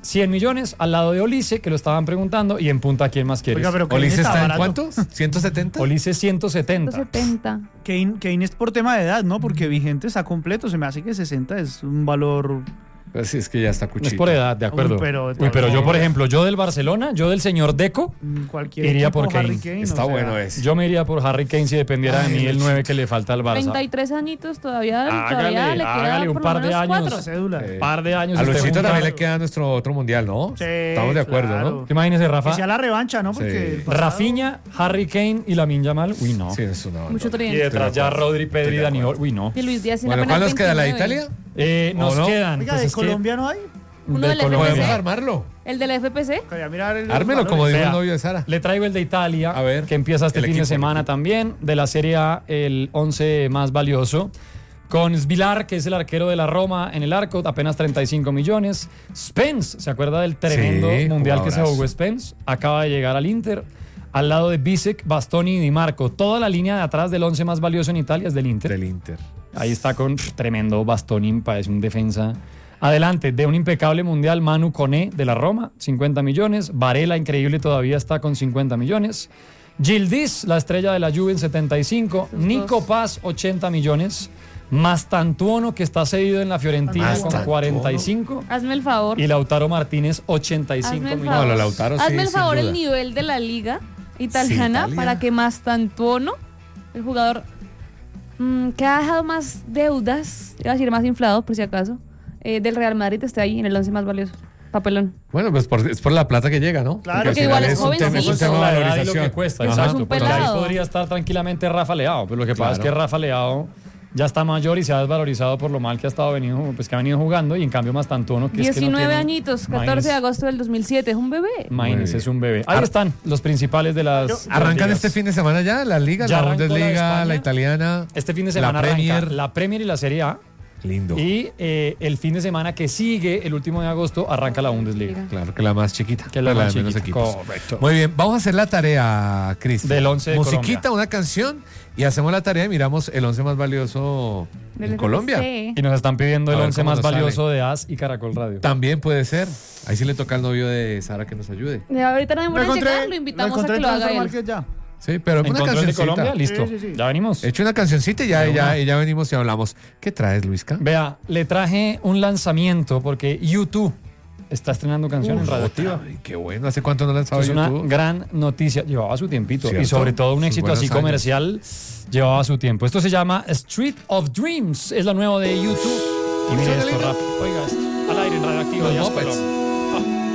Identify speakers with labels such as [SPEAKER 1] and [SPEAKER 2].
[SPEAKER 1] 100 millones al lado de Olise, que lo estaban preguntando, y en punta, ¿quién más quieres?
[SPEAKER 2] Oiga, pero
[SPEAKER 3] ¿Olise está en
[SPEAKER 2] barato.
[SPEAKER 3] cuánto? ¿170?
[SPEAKER 1] Olise 170.
[SPEAKER 4] 170.
[SPEAKER 2] Kane es por tema de edad, ¿no? Porque Vigente está completo. Se me hace que 60 es un valor.
[SPEAKER 3] Pues sí, es que ya está
[SPEAKER 1] No
[SPEAKER 3] cuchito.
[SPEAKER 1] es por edad, de acuerdo.
[SPEAKER 2] Uy,
[SPEAKER 1] Pero yo, por ejemplo, yo del Barcelona, yo del señor Deco,
[SPEAKER 2] Cualquier
[SPEAKER 1] iría
[SPEAKER 2] equipo,
[SPEAKER 1] por
[SPEAKER 2] Harry
[SPEAKER 1] Kane.
[SPEAKER 3] Está
[SPEAKER 2] o sea,
[SPEAKER 3] bueno ese.
[SPEAKER 1] yo me iría por Harry Kane si dependiera de mí el 9 que le falta al Barça.
[SPEAKER 4] 33 añitos todavía,
[SPEAKER 1] Hágale,
[SPEAKER 4] le queda
[SPEAKER 1] hágale un
[SPEAKER 4] por lo
[SPEAKER 1] par de
[SPEAKER 4] menos
[SPEAKER 1] años.
[SPEAKER 4] 4.
[SPEAKER 2] Cédula.
[SPEAKER 1] Par de años.
[SPEAKER 3] A
[SPEAKER 1] esté
[SPEAKER 3] Luisito
[SPEAKER 1] juntando.
[SPEAKER 3] también le queda nuestro otro mundial, ¿no?
[SPEAKER 2] Sí,
[SPEAKER 3] Estamos de acuerdo,
[SPEAKER 2] claro.
[SPEAKER 3] ¿no?
[SPEAKER 1] Imagínese, Rafa.
[SPEAKER 2] Que sea la revancha, ¿no? Porque
[SPEAKER 3] Sí.
[SPEAKER 2] el pasado-
[SPEAKER 1] Rafinha, Harry Kane y Lamine Yamal. Uy, no.
[SPEAKER 3] Sí, es una
[SPEAKER 4] Mucho
[SPEAKER 1] Y
[SPEAKER 4] tridente.
[SPEAKER 1] detrás ya Rodri, Pedri, Dani Olmo. Uy, no.
[SPEAKER 4] Y Luis Díaz en
[SPEAKER 3] Bueno,
[SPEAKER 4] apenas
[SPEAKER 3] ¿cuál nos queda? ¿La de
[SPEAKER 4] 29.
[SPEAKER 3] Italia?
[SPEAKER 1] Nos
[SPEAKER 3] ¿O no?
[SPEAKER 1] quedan.
[SPEAKER 2] Oiga,
[SPEAKER 1] pues
[SPEAKER 2] ¿de
[SPEAKER 1] es que
[SPEAKER 2] Colombia no hay?
[SPEAKER 4] Uno
[SPEAKER 1] de
[SPEAKER 4] del
[SPEAKER 1] Colombia.
[SPEAKER 3] Podemos
[SPEAKER 4] FPC.
[SPEAKER 3] armarlo.
[SPEAKER 4] El del FPC.
[SPEAKER 2] Quería mirar el-
[SPEAKER 3] Ármelo,
[SPEAKER 2] los
[SPEAKER 3] como
[SPEAKER 2] valores.
[SPEAKER 3] dijo el
[SPEAKER 1] Vea.
[SPEAKER 3] novio de Sara.
[SPEAKER 1] Le traigo el de Italia,
[SPEAKER 3] A ver,
[SPEAKER 1] que empieza este
[SPEAKER 3] el
[SPEAKER 1] fin de
[SPEAKER 3] equipo,
[SPEAKER 1] semana
[SPEAKER 3] el equipo.
[SPEAKER 1] también. De la Serie A, el 11 más valioso. Con Svilar, que es el arquero de la Roma en el arco, apenas 35 millones. Spence, ¿se acuerda del tremendo
[SPEAKER 3] Sí,
[SPEAKER 1] mundial que se
[SPEAKER 3] jugadorazo.
[SPEAKER 1] jugó Spence? Acaba de llegar al Inter. Al lado de Bisek, Bastoni y Di Marco. Toda la línea de atrás del 11 más valioso en Italia es del Inter.
[SPEAKER 3] Del Inter.
[SPEAKER 1] Ahí está con tremendo Bastoni, parece un defensa. Adelante, de un impecable mundial, Manu Koné de la Roma, 50 millones. Varela, increíble, todavía está con 50 millones. Gildis, la estrella de la Juve, en 75.
[SPEAKER 4] Los
[SPEAKER 1] Nico
[SPEAKER 4] dos.
[SPEAKER 1] Paz, 80 millones. Mastantuono, que está cedido en la Fiorentina, con
[SPEAKER 3] Mastantuono.
[SPEAKER 1] 45.
[SPEAKER 4] Hazme el favor.
[SPEAKER 1] Y Lautaro Martínez, 85
[SPEAKER 4] Hazme el
[SPEAKER 1] millones.
[SPEAKER 4] favor.
[SPEAKER 3] No, lo Lautaro sí,
[SPEAKER 4] Hazme el
[SPEAKER 3] sin
[SPEAKER 4] favor
[SPEAKER 3] duda.
[SPEAKER 4] el nivel de la liga italiana
[SPEAKER 3] Italia.
[SPEAKER 4] para que Mastantuono, el jugador que ha dejado más deudas, iba a decir más inflado por si acaso, del Real Madrid, esté ahí en el 11 más valioso. Papelón.
[SPEAKER 3] Bueno, pues es por la plata que llega, ¿no?
[SPEAKER 2] Claro,
[SPEAKER 3] Porque al
[SPEAKER 4] que igual
[SPEAKER 3] final
[SPEAKER 4] es
[SPEAKER 3] un tema, es un
[SPEAKER 4] jovencito.
[SPEAKER 3] tema de
[SPEAKER 1] La edad y lo
[SPEAKER 3] valorización.
[SPEAKER 1] que cuesta,
[SPEAKER 4] Ajá.
[SPEAKER 1] exacto.
[SPEAKER 4] Es un
[SPEAKER 1] Porque ahí
[SPEAKER 4] pelado.
[SPEAKER 1] podría estar tranquilamente Rafa Leao, pero lo que pasa es que
[SPEAKER 3] Claro.
[SPEAKER 1] Rafa Leao ya está mayor y se ha desvalorizado por lo mal que ha venido jugando, y en cambio Mastantuono, que es que no
[SPEAKER 4] 19
[SPEAKER 1] tiene-
[SPEAKER 4] añitos, 14
[SPEAKER 1] Imagínese.
[SPEAKER 4] de agosto del 2007, es un bebé.
[SPEAKER 1] Imagínese,
[SPEAKER 3] Muy
[SPEAKER 1] es un bebé. Ahí están los principales de las...
[SPEAKER 3] Arrancan
[SPEAKER 1] ligas.
[SPEAKER 3] este fin de semana ya la Liga,
[SPEAKER 1] Ya
[SPEAKER 3] la
[SPEAKER 1] arrancó la de
[SPEAKER 3] Bundesliga,
[SPEAKER 1] España.
[SPEAKER 3] la italiana.
[SPEAKER 1] Este fin de semana
[SPEAKER 3] la Premier.
[SPEAKER 1] arranca la Premier y la Serie A.
[SPEAKER 3] Lindo.
[SPEAKER 1] Y el fin de semana que sigue, el último de agosto, arranca la Bundesliga.
[SPEAKER 3] Claro, que la más chiquita.
[SPEAKER 1] Que es la más
[SPEAKER 3] de menos
[SPEAKER 1] chiquita,
[SPEAKER 3] equipos.
[SPEAKER 1] correcto.
[SPEAKER 3] Muy bien, vamos a hacer la tarea, Cristian.
[SPEAKER 1] Del 11 de
[SPEAKER 3] Musiquita,
[SPEAKER 1] Colombia.
[SPEAKER 3] una canción, y hacemos la tarea y miramos el 11 más valioso
[SPEAKER 4] Del
[SPEAKER 3] en Colombia.
[SPEAKER 4] FPC.
[SPEAKER 1] Y nos están pidiendo
[SPEAKER 3] A
[SPEAKER 1] el
[SPEAKER 3] ver
[SPEAKER 1] 11
[SPEAKER 3] cómo
[SPEAKER 1] más
[SPEAKER 3] nos sale.
[SPEAKER 1] valioso de AS y Caracol Radio.
[SPEAKER 3] También puede ser. Ahí sí le toca al novio de Sara que nos ayude.
[SPEAKER 4] Ahorita no
[SPEAKER 2] Lo
[SPEAKER 4] demora en
[SPEAKER 2] encontré,
[SPEAKER 4] llegar, lo invitamos a
[SPEAKER 2] encontré
[SPEAKER 4] que lo
[SPEAKER 2] en
[SPEAKER 4] haga
[SPEAKER 2] Transfer
[SPEAKER 4] él.
[SPEAKER 2] Market ya.
[SPEAKER 3] Sí, pero una
[SPEAKER 1] ¿Encontró el de
[SPEAKER 3] cancioncita.
[SPEAKER 1] Colombia? Listo.
[SPEAKER 2] Sí, sí, sí.
[SPEAKER 1] Ya venimos.
[SPEAKER 3] He hecho una cancioncita y ya,
[SPEAKER 1] De una.
[SPEAKER 3] ya venimos y hablamos. ¿Qué traes, Luisca?
[SPEAKER 1] Vea, le traje un lanzamiento porque YouTube está estrenando canción en Radioactiva.
[SPEAKER 3] Ay, qué bueno. ¿Hace cuánto no lanzaba
[SPEAKER 1] Es una
[SPEAKER 3] YouTube?
[SPEAKER 1] gran noticia. Llevaba su tiempito.
[SPEAKER 3] ¿Cierto?
[SPEAKER 1] Y sobre todo un
[SPEAKER 3] Sus
[SPEAKER 1] éxito
[SPEAKER 3] buenos
[SPEAKER 1] así
[SPEAKER 3] años.
[SPEAKER 1] comercial llevaba su tiempo. Esto se llama Street of Dreams. Es la nueva de YouTube. Y mire
[SPEAKER 3] Suena
[SPEAKER 1] esto,
[SPEAKER 3] lindo.
[SPEAKER 1] Rafa. Oiga esto. Al aire en Radioactiva.
[SPEAKER 3] Los
[SPEAKER 1] Díaz
[SPEAKER 3] Muppets.
[SPEAKER 1] Colón.